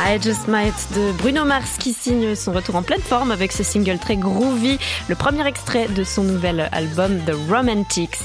I Just Might de Bruno Mars qui signe son retour en pleine forme avec ce single très groovy, le premier extrait de son nouvel album The Romantics.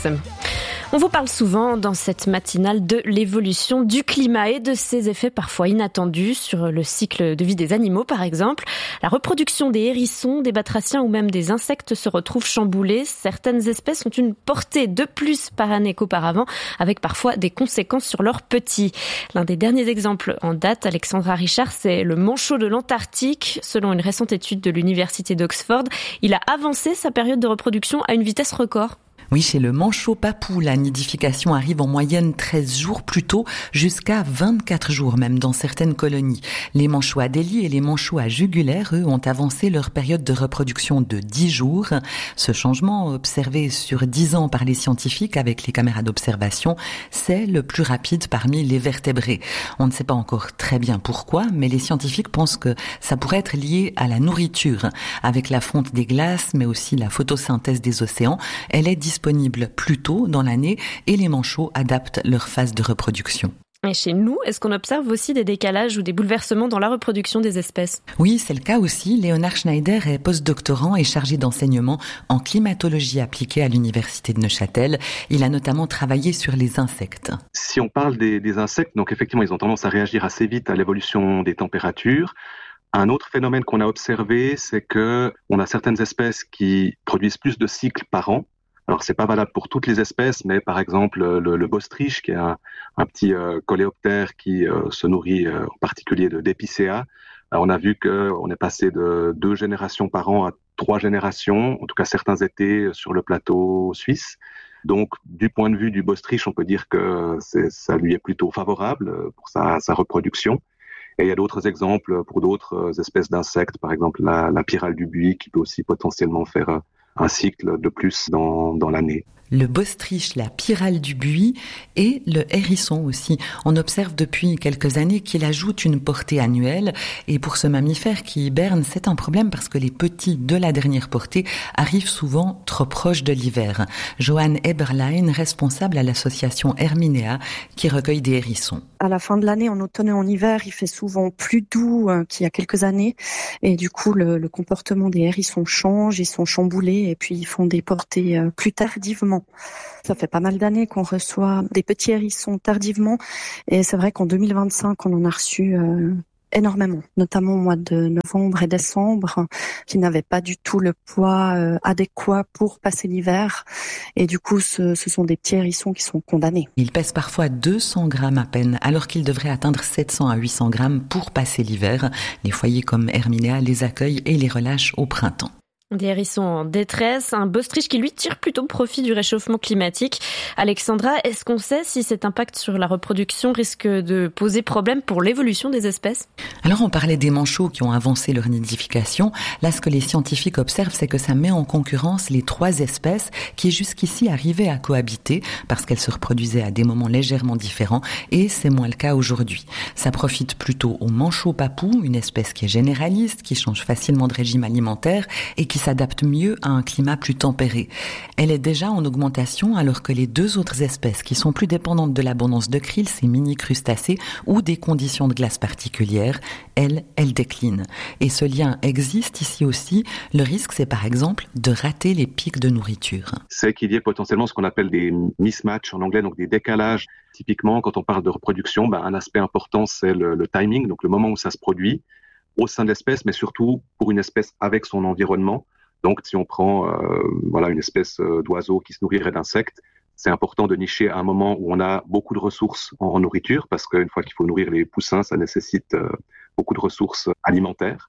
On vous parle souvent dans cette matinale de l'évolution du climat et de ses effets parfois inattendus sur le cycle de vie des animaux par exemple. La reproduction des hérissons, des batraciens ou même des insectes se retrouve chamboulée. Certaines espèces ont une portée de plus par année qu'auparavant avec parfois des conséquences sur leurs petits. L'un des derniers exemples en date, Alexandra Richard, c'est le manchot de l'Antarctique. Selon une récente étude de l'université d'Oxford, il a avancé sa période de reproduction à une vitesse record. Oui, chez le manchot papou, la nidification arrive en moyenne 13 jours plus tôt, jusqu'à 24 jours même dans certaines colonies. Les manchots Adélie et les manchots à jugulaire, eux, ont avancé leur période de reproduction de 10 jours. Ce changement, observé sur 10 ans par les scientifiques avec les caméras d'observation, c'est le plus rapide parmi les vertébrés. On ne sait pas encore très bien pourquoi, mais les scientifiques pensent que ça pourrait être lié à la nourriture. Avec la fonte des glaces, mais aussi la photosynthèse des océans, elle est disponible plus tôt dans l'année et les manchots adaptent leur phase de reproduction. Et chez nous, est-ce qu'on observe aussi des décalages ou des bouleversements dans la reproduction des espèces ? Oui, c'est le cas aussi. Léonard Schneider est postdoctorant et chargé d'enseignement en climatologie appliquée à l'université de Neuchâtel. Il a notamment travaillé sur les insectes. Si on parle des insectes, donc effectivement, ils ont tendance à réagir assez vite à l'évolution des températures. Un autre phénomène qu'on a observé, c'est que on a certaines espèces qui produisent plus de cycles par an. Alors, c'est pas valable pour toutes les espèces, mais par exemple, le bostriche, qui est un petit coléoptère qui se nourrit en particulier d'épicéas, on a vu qu'on est passé de 2 générations par an à 3 générations, en tout cas certains étés sur le plateau suisse. Donc, du point de vue du bostriche, on peut dire que ça lui est plutôt favorable pour sa reproduction. Et il y a d'autres exemples pour d'autres espèces d'insectes, par exemple la pyrale du buis, qui peut aussi potentiellement faire un cycle de plus dans l'année. Le bostriche, la pyrale du buis et le hérisson aussi. On observe depuis quelques années qu'il ajoute une portée annuelle et pour ce mammifère qui hiberne, c'est un problème parce que les petits de la dernière portée arrivent souvent trop proches de l'hiver. Johanne Eberlein, responsable à l'association Herminea qui recueille des hérissons. À la fin de l'année, en automne et en hiver, il fait souvent plus doux qu'il y a quelques années et du coup le comportement des hérissons change, ils sont chamboulés et puis ils font des portées plus tardivement. Ça fait pas mal d'années qu'on reçoit des petits hérissons tardivement et c'est vrai qu'en 2025, on en a reçu énormément, notamment au mois de novembre et décembre, qui n'avaient pas du tout le poids adéquat pour passer l'hiver. Et du coup, ce sont des petits hérissons qui sont condamnés. Ils pèsent parfois 200 grammes à peine, alors qu'ils devraient atteindre 700 à 800 grammes pour passer l'hiver. Les foyers comme Herminea les accueillent et les relâchent au printemps. Des hérissons en détresse, un bostriche qui lui tire plutôt profit du réchauffement climatique. Alexandra, est-ce qu'on sait si cet impact sur la reproduction risque de poser problème pour l'évolution des espèces ? Alors on parlait des manchots qui ont avancé leur nidification. Là, ce que les scientifiques observent, c'est que ça met en concurrence les 3 espèces qui jusqu'ici arrivaient à cohabiter parce qu'elles se reproduisaient à des moments légèrement différents et c'est moins le cas aujourd'hui. Ça profite plutôt aux manchots papous, une espèce qui est généraliste, qui change facilement de régime alimentaire et qui s'adapte mieux à un climat plus tempéré. Elle est déjà en augmentation alors que les 2 autres espèces qui sont plus dépendantes de l'abondance de krill, ces mini-crustacés ou des conditions de glace particulières, elles déclinent. Et ce lien existe ici aussi. Le risque, c'est par exemple de rater les pics de nourriture. C'est qu'il y ait potentiellement ce qu'on appelle des mismatchs en anglais, donc des décalages. Typiquement, quand on parle de reproduction, un aspect important, c'est le timing, donc le moment où ça se produit au sein de l'espèce, mais surtout pour une espèce avec son environnement. Donc, si on prend une espèce d'oiseau qui se nourrirait d'insectes, c'est important de nicher à un moment où on a beaucoup de ressources en nourriture, parce qu'une fois qu'il faut nourrir les poussins, ça nécessite beaucoup de ressources alimentaires.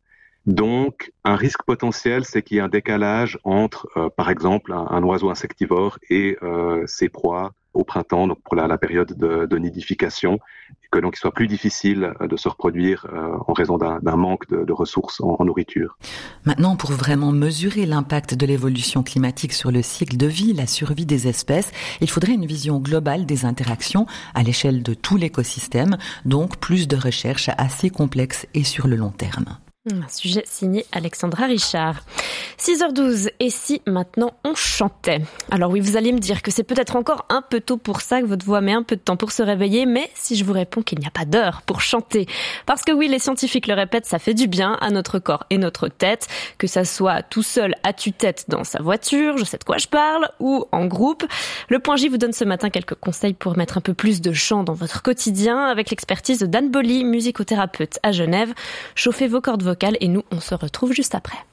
Donc, un risque potentiel, c'est qu'il y ait un décalage entre, par exemple, un oiseau insectivore et ses proies au printemps, donc pour la période de nidification, et que donc il soit plus difficile de se reproduire en raison d'un manque de ressources en nourriture. Maintenant, pour vraiment mesurer l'impact de l'évolution climatique sur le cycle de vie, la survie des espèces, il faudrait une vision globale des interactions à l'échelle de tout l'écosystème, donc plus de recherches assez complexes et sur le long terme. Un sujet signé Alexandra Richard. 6h12, et si maintenant on chantait? Alors oui, vous allez me dire que c'est peut-être encore un peu tôt pour ça, que votre voix met un peu de temps pour se réveiller, mais si je vous réponds qu'il n'y a pas d'heure pour chanter, parce que oui, les scientifiques le répètent, ça fait du bien à notre corps et notre tête, que ça soit tout seul à tue-tête dans sa voiture, je sais de quoi je parle, ou en groupe. Le Point J vous donne ce matin quelques conseils pour mettre un peu plus de chant dans votre quotidien, avec l'expertise d'Anne Bolly, musicothérapeute à Genève. Chauffez vos cordes vocales et nous, on se retrouve juste après.